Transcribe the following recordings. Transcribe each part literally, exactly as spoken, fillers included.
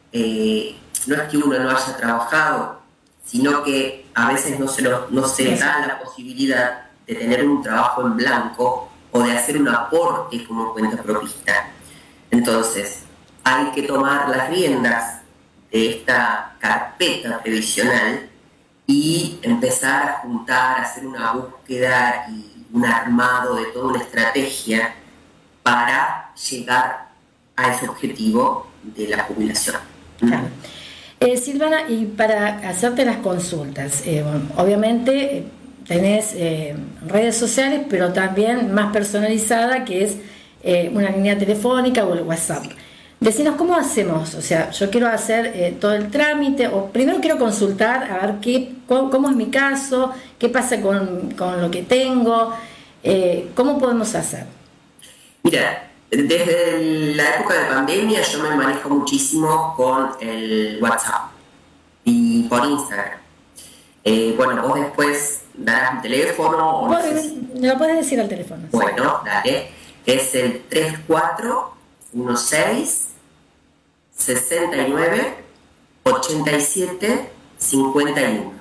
eh, no es que uno no haya trabajado, sino que a veces no se, lo, no se da la posibilidad de tener un trabajo en blanco o de hacer un aporte como cuenta propista. Entonces, hay que tomar las riendas de esta carpeta previsional y empezar a juntar, a hacer una búsqueda y un armado de toda una estrategia para llegar a ese objetivo de la jubilación. Claro. Eh, Silvana, y para hacerte las consultas, eh, bueno, obviamente eh, tenés eh, redes sociales, pero también más personalizada, que es eh, una línea telefónica o el WhatsApp. Decinos, ¿cómo hacemos? O sea, yo quiero hacer eh, todo el trámite, o primero quiero consultar a ver qué, cómo, cómo es mi caso, qué pasa con, con lo que tengo, eh, ¿cómo podemos hacer? Mira, desde la época de pandemia yo me manejo muchísimo con el WhatsApp y por Instagram. Eh, bueno, vos después darás mi teléfono. O no sé si... ¿Me lo puedes decir al teléfono? Bueno, dale. Es el tres cuatro uno seis, seis nueve, ocho siete, cinco uno.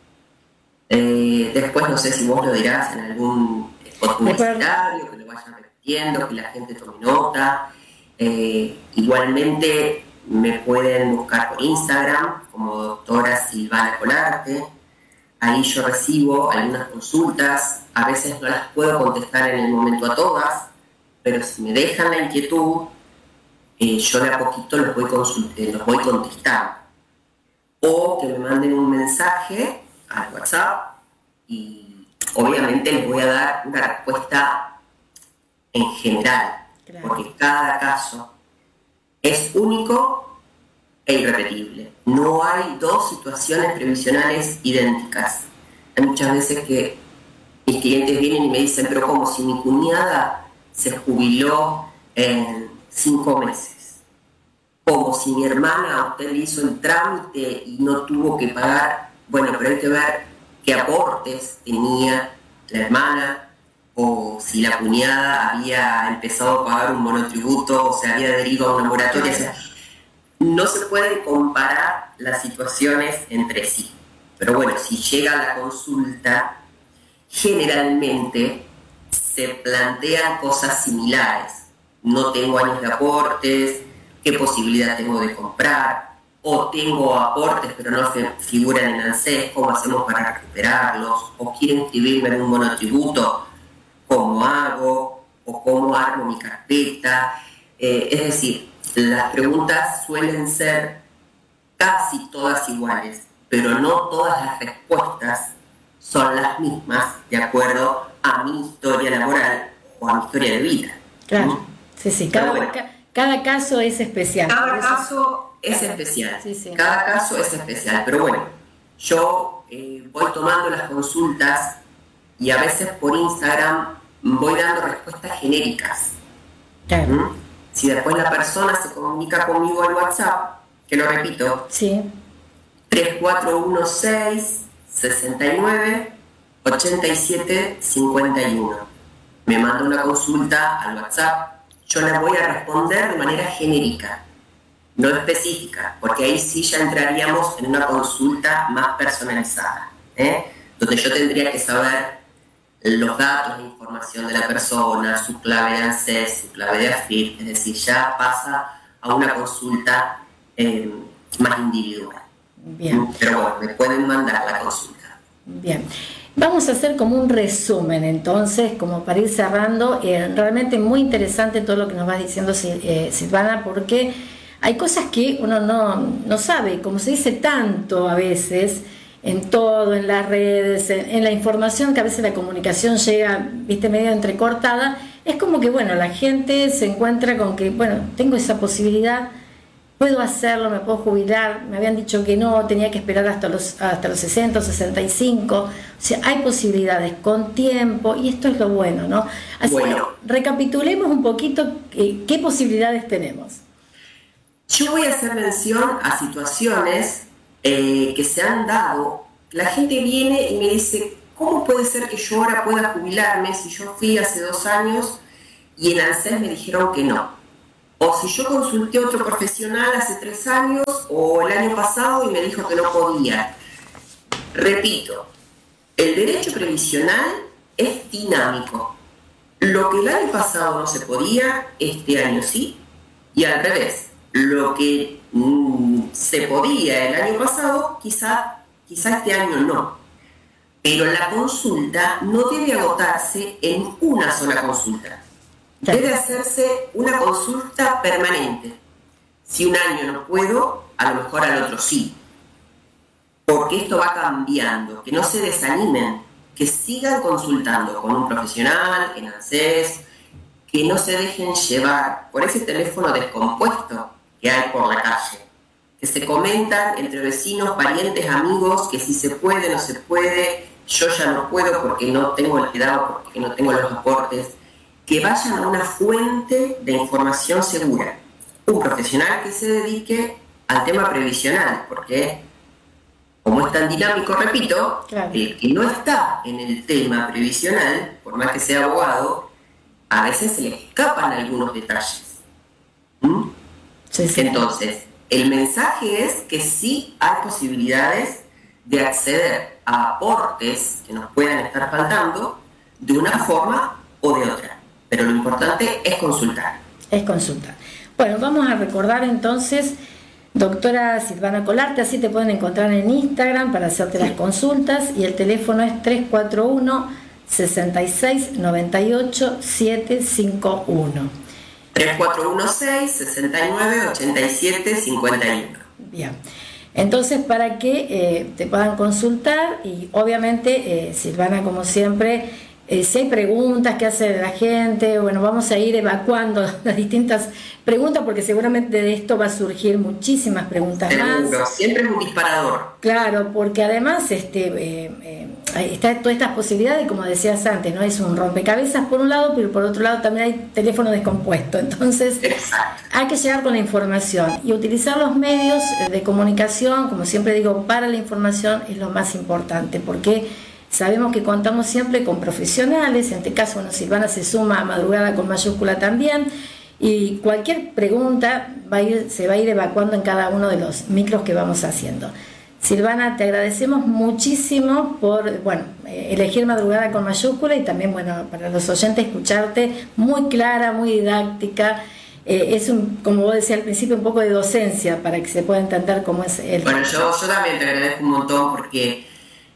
Eh, después no sé si vos lo dirás en algún spot publicitario, que lo vayan repitiendo, que la gente tome nota. Eh, igualmente me pueden buscar por Instagram como doctora Silvana Colarte. Ahí yo recibo algunas consultas, a veces no las puedo contestar en el momento a todas, pero si me dejan la inquietud, eh, yo de a poquito los voy, consult- eh, los voy contestando. O que me manden un mensaje al WhatsApp y obviamente les voy a dar una respuesta en general, claro, porque cada caso es único e irrepetible. No hay dos situaciones previsionales idénticas. Hay muchas veces que mis clientes vienen y me dicen, pero como si mi cuñada se jubiló en cinco meses, como si mi hermana a usted le hizo el trámite y no tuvo que pagar. Bueno, pero hay que ver qué aportes tenía la hermana, o si la cuñada había empezado a pagar un monotributo o se había adherido a una moratoria. O sea, no se pueden comparar las situaciones entre sí. Pero bueno, si llega la consulta, generalmente se plantean cosas similares. No tengo años de aportes, qué posibilidad tengo de comprar, o tengo aportes pero no se figuran en ANSES, ¿cómo hacemos para recuperarlos? O quiero inscribirme en un monotributo, ¿cómo hago? O cómo armo mi carpeta. Eh, es decir, las preguntas suelen ser casi todas iguales, pero no todas las respuestas son las mismas de acuerdo a mi historia laboral o a mi historia de vida. Claro, ¿Mm? sí, sí, cada, bueno, ca, cada caso es especial. Cada caso es especial, sí, sí. cada caso es especial, pero bueno, yo eh, voy tomando las consultas y a veces por Instagram voy dando respuestas genéricas. Claro. ¿Mm? Si después la persona se comunica conmigo al WhatsApp, que lo repito, sí. tres cuatro uno seis, seis nueve, ocho siete, cinco uno. Me manda una consulta al WhatsApp, yo la voy a responder de manera genérica, no específica, porque ahí sí ya entraríamos en una consulta más personalizada, ¿eh? donde yo tendría que saber los datos, la información de la persona, su clave de ANSES, su clave de AFIP, es decir, ya pasa a una consulta eh, más individual. Bien. Pero bueno, me pueden mandar la consulta. Bien. Vamos a hacer como un resumen, entonces, como para ir cerrando. Eh, realmente muy interesante todo lo que nos vas diciendo, eh, Silvana, porque hay cosas que uno no, no sabe, como se dice tanto a veces, en todo, en las redes, en, en la información, que a veces la comunicación llega, viste, medio entrecortada. Es como que, bueno, la gente se encuentra con que, bueno, tengo esa posibilidad, puedo hacerlo, me puedo jubilar, me habían dicho que no, tenía que esperar hasta los, hasta los sesenta o sesenta y cinco, o sea, hay posibilidades con tiempo, y esto es lo bueno, ¿no? Así bueno, que recapitulemos un poquito eh, qué posibilidades tenemos. Yo voy a hacer mención a situaciones eh, que se han dado. La gente viene y me dice, ¿cómo puede ser que yo ahora pueda jubilarme si yo fui hace dos años y en ANSES me dijeron que no? o si yo consulté a otro profesional hace tres años o el año pasado y me dijo que no podía. Repito, el derecho previsional es dinámico. Lo que el año pasado no se podía, este año sí, y al revés. Lo que mmm, se podía el año pasado, quizá, quizá este año no. Pero la consulta no debe agotarse en una sola consulta. Debe hacerse una consulta permanente. Si un año no puedo, a lo mejor al otro sí. Porque esto va cambiando, que no se desanimen, que sigan consultando con un profesional en ANSES, que no se dejen llevar por ese teléfono descompuesto que hay por la calle, que se comentan entre vecinos, parientes, amigos, que si se puede, no se puede, yo ya no puedo porque no tengo el cuidado, porque no tengo los aportes, que vayan a una fuente de información segura, un profesional que se dedique al tema previsional, porque como es tan dinámico, repito, claro, el que no está en el tema previsional, por más que sea abogado, a veces se le escapan algunos detalles. ¿Mm? Sí, sí. Entonces, el mensaje es que sí hay posibilidades de acceder a aportes que nos puedan estar faltando de una forma o de otra. Pero lo importante es consultar. Es consultar. Bueno, vamos a recordar entonces, doctora Silvana Colarte, así te pueden encontrar en Instagram para hacerte las consultas, y el teléfono es tres cuatro uno, seis seis nueve ocho, siete cinco uno. tres cuatro uno seis, seis nueve, ocho siete cinco uno. Bien, entonces para que eh, te puedan consultar, y obviamente eh, Silvana, como siempre, eh, si hay preguntas que hace la gente, bueno, vamos a ir evacuando las distintas preguntas, porque seguramente de esto va a surgir muchísimas preguntas más. Pero siempre es un disparador. Claro, porque además este, eh, eh, está todas estas posibilidades, como decías antes, ¿no? Es un rompecabezas por un lado, pero por otro lado también hay teléfono descompuesto. Entonces, exacto, hay que llegar con la información y utilizar los medios de comunicación, como siempre digo, para la información es lo más importante, porque sabemos que contamos siempre con profesionales. En este caso, bueno, Silvana se suma a Madrugada con mayúscula también, y cualquier pregunta va a ir, se va a ir evacuando en cada uno de los micros que vamos haciendo. Silvana, te agradecemos muchísimo por, bueno, elegir Madrugada con mayúscula, y también, bueno, para los oyentes, escucharte muy clara, muy didáctica. Eh, es, un, como vos decías al principio, un poco de docencia para que se pueda entender cómo es el... Bueno, yo, yo también te agradezco un montón, porque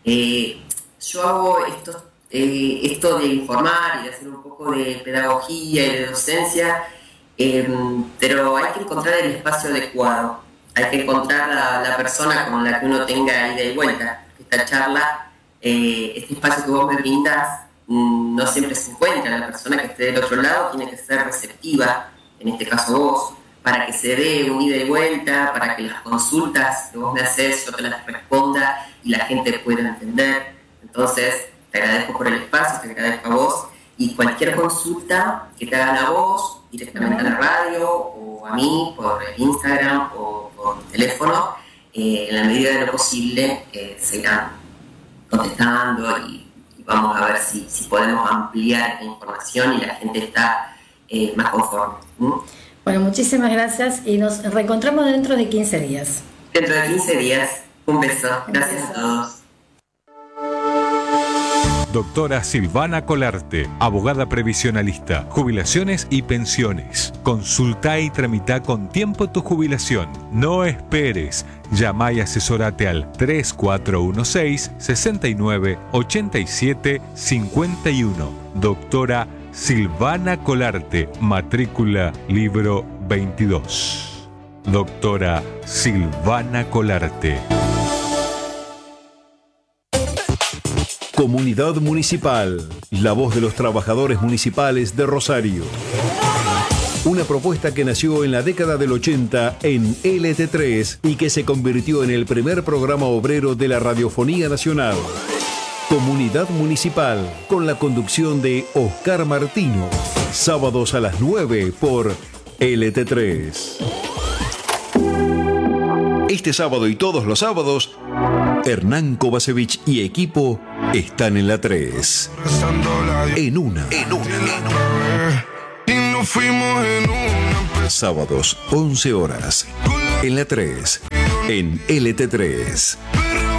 eh, yo hago esto, eh, esto de informar y de hacer un poco de pedagogía y de docencia, eh, pero hay que encontrar el espacio adecuado. Hay que encontrar la, la persona con la que uno tenga ida y vuelta. Esta charla, eh, este espacio que vos me brindás, mmm, no siempre se encuentra. La persona que esté del otro lado tiene que ser receptiva, en este caso vos, para que se dé un ida y vuelta, para que las consultas que vos me haces yo te las responda y la gente pueda entender. Entonces, te agradezco por el espacio, te agradezco a vos, y cualquier consulta que te hagan a vos, directamente a la radio, o a mí, por Instagram, o por teléfono, eh, en la medida de lo posible eh, se irán contestando, y, y vamos a ver si, si podemos ampliar la información y la gente está eh, más conforme. ¿Mm? Bueno, muchísimas gracias, y nos reencontramos dentro de quince días. Dentro de quince días. Un beso. Gracias a todos. Doctora Silvana Colarte, abogada previsionalista, jubilaciones y pensiones. Consulta y tramita con tiempo tu jubilación. No esperes. Llama y asesorate al tres cuatro uno seis, seis nueve, ocho siete cinco uno. Doctora Silvana Colarte, matrícula libro veintidós. Doctora Silvana Colarte. Comunidad Municipal, la voz de los trabajadores municipales de Rosario. Una propuesta que nació en la década del ochenta en L T tres y que se convirtió en el primer programa obrero de la Radiofonía Nacional. Comunidad Municipal, con la conducción de Oscar Martino. Sábados a las nueve por L T tres. Este sábado y todos los sábados, Hernán Kovacevic y equipo están en la tres. En una. En una. En una. Y nos fuimos en una. Sábados, once horas. En la tres. En L T tres.